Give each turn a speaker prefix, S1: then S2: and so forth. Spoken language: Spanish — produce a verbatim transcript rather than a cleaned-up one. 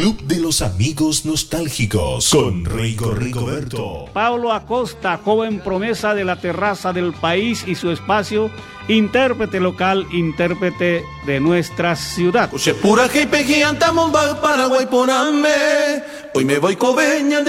S1: Club de los Amigos Nostálgicos con Rigo Rigoberto.
S2: Paulo Acosta, joven promesa de la terraza del país y su espacio, intérprete local, intérprete de nuestra ciudad.
S3: Paraguay, por hoy me voy Coveñas.